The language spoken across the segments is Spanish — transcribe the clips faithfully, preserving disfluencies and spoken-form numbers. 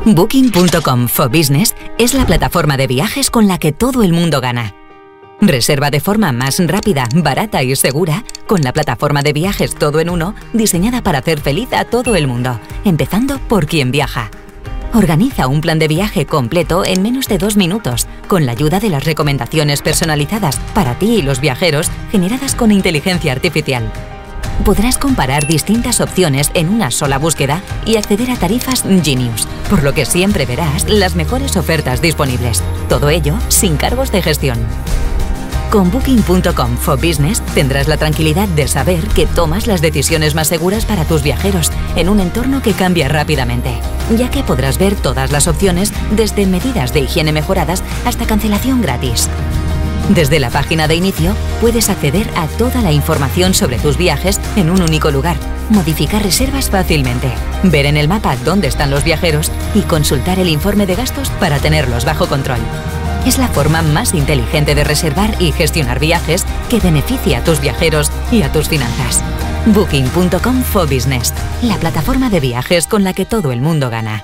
Booking punto com for Business es la plataforma de viajes con la que todo el mundo gana. Reserva de forma más rápida, barata y segura con la plataforma de viajes todo en uno diseñada para hacer feliz a todo el mundo, empezando por quien viaja. Organiza un plan de viaje completo en menos de dos minutos con la ayuda de las recomendaciones personalizadas para ti y los viajeros generadas con inteligencia artificial. Podrás comparar distintas opciones en una sola búsqueda y acceder a tarifas Genius, por lo que siempre verás las mejores ofertas disponibles. Todo ello sin cargos de gestión. Con Booking punto com for Business tendrás la tranquilidad de saber que tomas las decisiones más seguras para tus viajeros en un entorno que cambia rápidamente, ya que podrás ver todas las opciones desde medidas de higiene mejoradas hasta cancelación gratis. Desde la página de inicio puedes acceder a toda la información sobre tus viajes en un único lugar, modificar reservas fácilmente, ver en el mapa dónde están los viajeros y consultar el informe de gastos para tenerlos bajo control. Es la forma más inteligente de reservar y gestionar viajes que beneficia a tus viajeros y a tus finanzas. Booking punto com for Business, la plataforma de viajes con la que todo el mundo gana.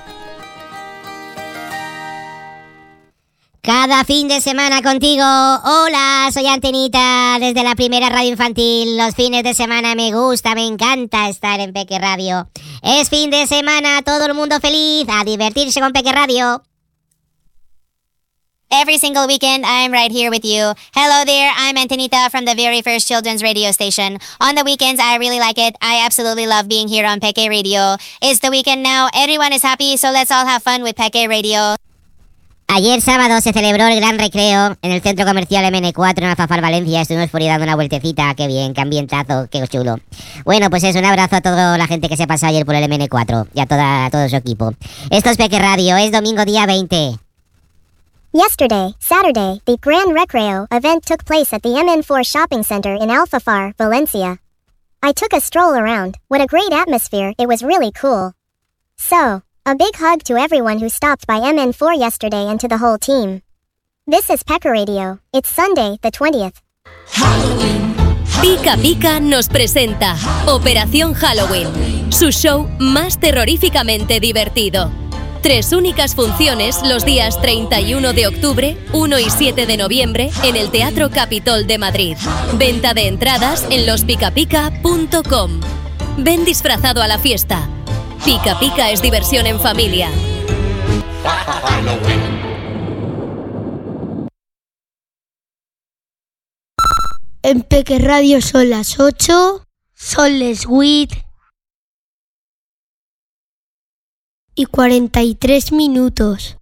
Cada fin de semana contigo. Hola, soy Antenita desde la primera radio infantil. Los fines de semana me gusta, me encanta estar en Peque Radio. Es fin de semana, todo el mundo feliz, a divertirse con Peque Radio. Every single weekend, I'm right here with you. Hello there, I'm Antonita from the very first children's radio station. On the weekends, I really like it. I absolutely love being here on Peque Radio. It's the weekend now, everyone is happy, so let's all have fun with Peque Radio. Ayer sábado se celebró el gran recreo en el centro comercial eme ene cuatro en Alfafar, Valencia. Estuvimos por ahí dando una vueltecita. Qué bien, qué ambientazo, qué chulo. Bueno, pues es un abrazo a toda la gente que se pasó ayer por el eme ene cuatro y a, toda, a todo su equipo. Esto es Peque Radio, es domingo día veinte. Yesterday, Saturday, the Grand Recreo event took place at the M N four Shopping Center in Alfafar, Valencia. I took a stroll around. What a great atmosphere, it was really cool. So, a big hug to everyone who stopped by M N four yesterday and to the whole team. This is Peque Radio. It's Sunday, the twentieth. Halloween. Pica Pica nos presenta Operación Halloween, su show más terroríficamente divertido. Tres únicas funciones los días treinta y uno de octubre, uno y siete de noviembre en el Teatro Capitol de Madrid. Venta de entradas en los pica pica punto com. Ven disfrazado a la fiesta. Pica Pica es diversión en familia. En Peque Radio son las ocho, son les huit y cuarenta y tres minutos.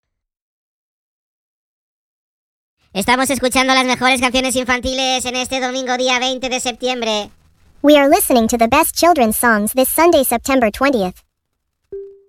Estamos escuchando las mejores canciones infantiles en este domingo día veinte de septiembre. We are listening to the best children's songs this Sunday, September twentieth.